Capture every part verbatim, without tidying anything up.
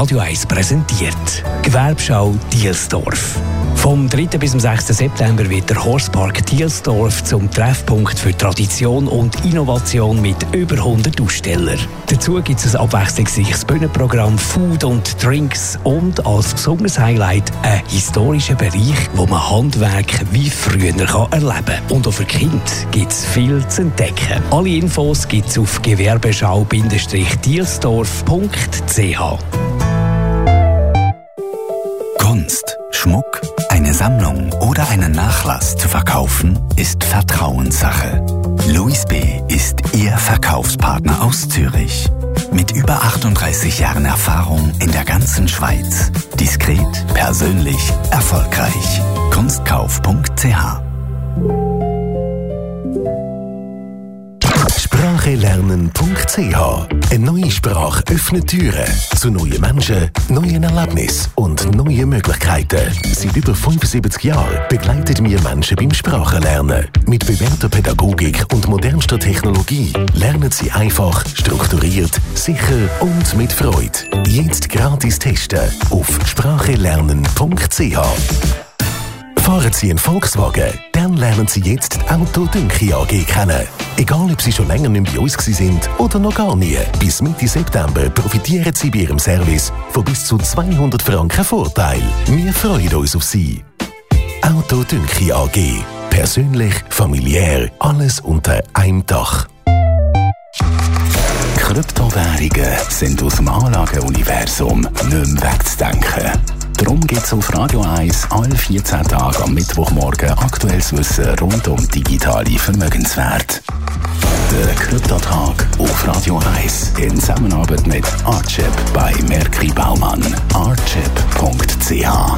Radio eins präsentiert. Gewerbeschau Dielsdorf. Vom dritten bis zum sechsten September wird der Horstpark Dielsdorf zum Treffpunkt für Tradition und Innovation mit über hundert Ausstellern. Dazu gibt es ein abwechslungsreiches Bühnenprogramm, Food und Drinks und als besonderes Highlight einen historischen Bereich, wo man Handwerk wie früher kann erleben kann. Und auch für Kinder gibt es viel zu entdecken. Alle Infos gibt es auf gewerbeschau dielsdorf punkt c h. Kunst, Schmuck, eine Sammlung oder einen Nachlass zu verkaufen, ist Vertrauenssache. Louis B. ist Ihr Verkaufspartner aus Zürich. Mit über achtunddreißig Jahren Erfahrung in der ganzen Schweiz. Diskret, persönlich, erfolgreich. kunstkauf punkt c h. sprache lernen punkt c h. Eine neue Sprache öffnet Türen zu neuen Menschen, neuen Erlebnissen und neuen Möglichkeiten. Seit über fünfundsiebzig Jahren begleiten wir Menschen beim Sprachenlernen. Mit bewährter Pädagogik und modernster Technologie lernen sie einfach, strukturiert, sicher und mit Freude. Jetzt gratis testen auf sprache lernen punkt c h. Fahren Sie einen Volkswagen, dann lernen Sie jetzt die Auto Dünki A G kennen. Egal, ob Sie schon länger nicht bei uns sind oder noch gar nie. Bis Mitte September profitieren Sie bei Ihrem Service von bis zu zweihundert Franken Vorteil. Wir freuen uns auf Sie. Auto Dünki A G. Persönlich, familiär, alles unter einem Dach. Kryptowährungen sind aus dem Anlageuniversum nicht mehr wegzudenken. Darum gibt es auf Radio eins alle vierzehn Tage am Mittwochmorgen aktuelles Wissen rund um digitale Vermögenswerte. Der Kryptotag auf Radio eins in Zusammenarbeit mit Archip bei Merki Baumann. archip punkt c h.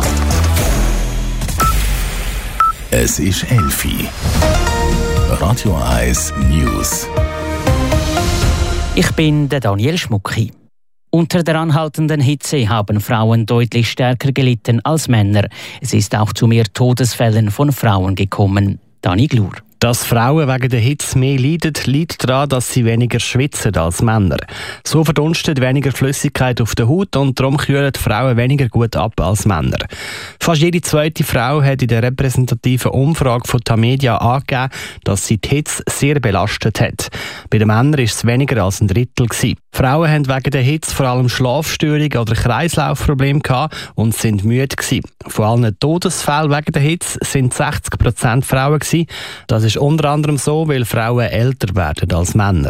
Es ist elf Uhr. Radio eins News. Ich bin der Daniel Schmucki. Unter der anhaltenden Hitze haben Frauen deutlich stärker gelitten als Männer. Es ist auch zu mehr Todesfällen von Frauen gekommen. Dani Glur. Dass Frauen wegen der Hitze mehr leiden, liegt daran, dass sie weniger schwitzen als Männer. So verdunstet weniger Flüssigkeit auf der Haut und darum kühlen Frauen weniger gut ab als Männer. Fast jede zweite Frau hat in der repräsentativen Umfrage von Tamedia angegeben, dass sie die Hitze sehr belastet hat. Bei den Männern war es weniger als ein Drittel gewesen. Frauen haben wegen der Hitze vor allem Schlafstörungen oder Kreislaufprobleme gehabt und sind müde gewesen. Von allen Todesfällen wegen der Hitze sind sechzig Prozent Frauen gewesen. Das ist unter anderem so, weil Frauen älter werden als Männer.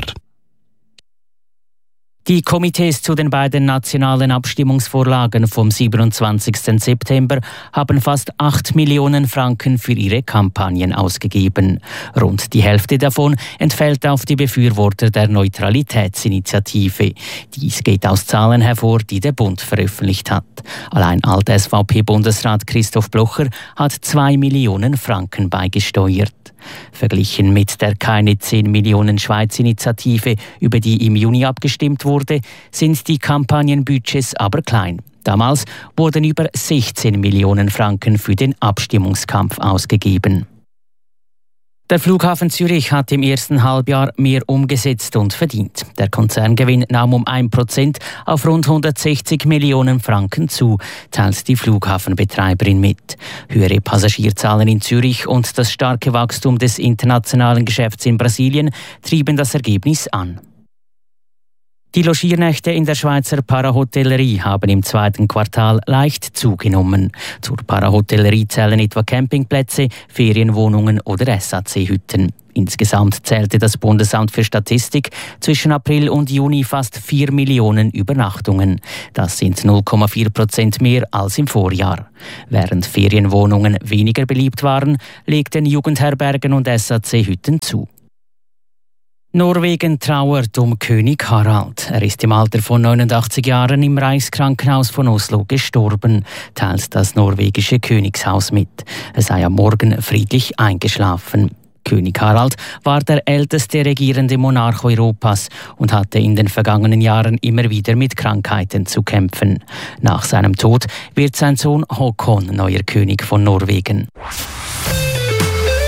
Die Komitees zu den beiden nationalen Abstimmungsvorlagen vom siebenundzwanzigsten September haben fast acht Millionen Franken für ihre Kampagnen ausgegeben. Rund die Hälfte davon entfällt auf die Befürworter der Neutralitätsinitiative. Dies geht aus Zahlen hervor, die der Bund veröffentlicht hat. Allein Alt-S V P-Bundesrat Christoph Blocher hat zwei Millionen Franken beigesteuert. Verglichen mit der Keine zehn Millionen Schweiz-Initiative, über die im Juni abgestimmt wurde, sind die Kampagnenbudgets aber klein. Damals wurden über sechzehn Millionen Franken für den Abstimmungskampf ausgegeben. Der Flughafen Zürich hat im ersten Halbjahr mehr umgesetzt und verdient. Der Konzerngewinn nahm um ein Prozent auf rund hundertsechzig Millionen Franken zu, teilt die Flughafenbetreiberin mit. Höhere Passagierzahlen in Zürich und das starke Wachstum des internationalen Geschäfts in Brasilien trieben das Ergebnis an. Die Logiernächte in der Schweizer Parahotellerie haben im zweiten Quartal leicht zugenommen. Zur Parahotellerie zählen etwa Campingplätze, Ferienwohnungen oder S A C-Hütten. Insgesamt zählte das Bundesamt für Statistik zwischen April und Juni fast vier Millionen Übernachtungen. Das sind null Komma vier Prozent mehr als im Vorjahr. Während Ferienwohnungen weniger beliebt waren, legten Jugendherbergen und S A C-Hütten zu. Norwegen trauert um König Harald. Er ist im Alter von neunundachtzig Jahren im Reichskrankenhaus von Oslo gestorben, teilt das norwegische Königshaus mit. Er sei am Morgen friedlich eingeschlafen. König Harald war der älteste regierende Monarch Europas und hatte in den vergangenen Jahren immer wieder mit Krankheiten zu kämpfen. Nach seinem Tod wird sein Sohn Håkon neuer König von Norwegen.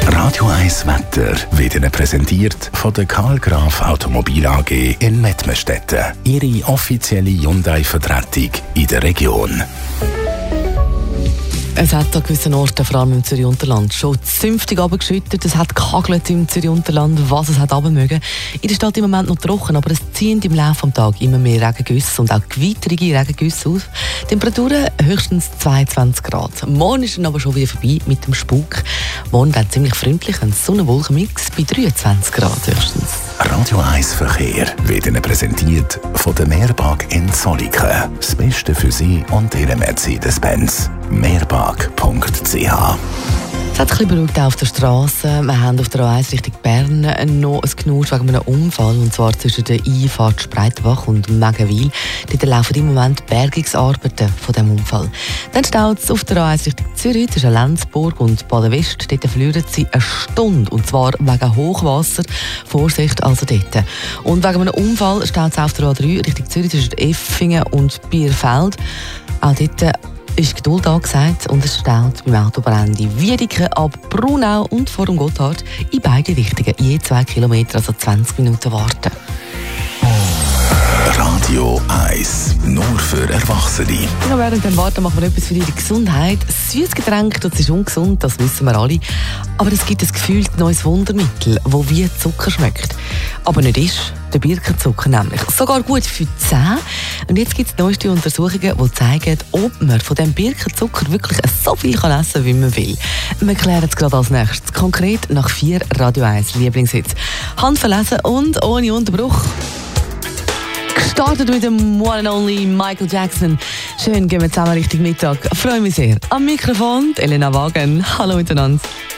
Radio eins Wetter wird Ihnen präsentiert von der Karl Graf Automobil A G in Mettmerstetten. Ihre offizielle Hyundai-Vertretung in der Region. Es hat an gewissen Orten, vor allem im Zürich-Unterland, schon zünftig runtergeschüttet. Es hat gehagelt im Zürich-Unterland, was es hat runtermögen. In der Stadt im Moment noch trocken, aber es ziehen im Laufe des Tages immer mehr Regengüsse und auch gewitterige Regengüsse aus. Temperaturen höchstens zweiundzwanzig Grad. Morgen ist dann aber schon wieder vorbei mit dem Spuk. Morgen dann ziemlich freundlich, ein Sonne-Wolken-Mix bei dreiundzwanzig Grad höchstens. Radio eins Verkehr wird Ihnen präsentiert von der Mehrpark in Zolliken. Das Beste für Sie und Ihren Mercedes-Benz. mehrpark punkt c h. Es hat ein bisschen beruhigt auf der Straße. Wir haben auf der A eins Richtung Bern noch ein Knursch wegen einem Unfall, und zwar zwischen der Einfahrt Spreitenbach und Megenwil. Dort laufen im Moment Bergungsarbeiten von diesem Unfall. Dann staut es auf der A eins Richtung Zürich zwischen Lenzburg und Baden-West. Dort verlieren sie eine Stunde, und zwar wegen Hochwasser. Vorsicht also dort. Und wegen einem Unfall staut es auf der A drei Richtung Zürich zwischen Effingen und Bierfeld. Auch dort ist Geduld angesagt und es staut beim Autobrände Wiedeke ab Brunau und vor dem Gotthard in beide Richtungen je zwei Kilometer, also zwanzig Minuten warten. Radio eins, nur für Erwachsene. Ja, während dem Warten machen wir etwas für Ihre Gesundheit. Süßes Getränk, das ist ungesund, das wissen wir alle. Aber es gibt ein gefühlt neues Wundermittel, das wie Zucker schmeckt. Aber nicht ist, der Birkenzucker nämlich. Sogar gut für die Zähne. Und jetzt gibt es neueste Untersuchungen, die zeigen, ob man von dem Birkenzucker wirklich so viel kann essen kann, wie man will. Wir klären es gerade als nächstes. Konkret nach vier Radio eins Lieblingshits. Handverlesen und ohne Unterbruch. Gestartet mit dem One and Only Michael Jackson. Schön, gehen wir zusammen Richtung Mittag. Ich freue mich sehr. Am Mikrofon Elena Wagen. Hallo miteinander.